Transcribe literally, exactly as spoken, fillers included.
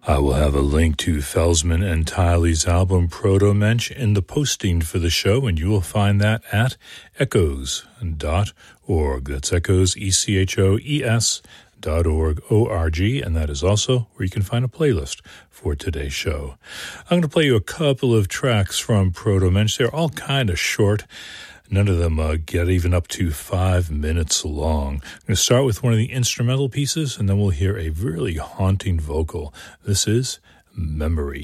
I will have a link to Felsman and Tiley's album Proto-Mensch in the posting for the show, and you will find that at echoes dot org. That's echoes, E C H O E S dot org, O R G, and that is also where you can find a playlist for today's show. I'm going to play you a couple of tracks from Proto-Mensch. They're all kind of short. None of them uh, get even up to five minutes long. I'm going to start with one of the instrumental pieces, and then we'll hear a really haunting vocal. This is Memory.